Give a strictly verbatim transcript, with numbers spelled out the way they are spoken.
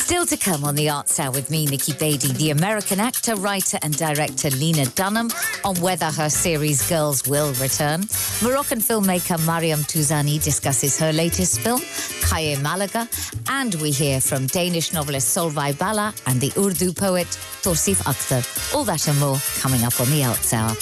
Still to come on the Arts Hour with me, Nikki Beatty, the American actor, writer and director Lena Dunham on whether her series Girls will return. Moroccan filmmaker Mariam Touzani discusses her latest film, Kaye Malaga. And we hear from Danish novelist Solveig Balla and the Urdu poet Torsif Akhtar. All that and more coming up on the Arts Hour.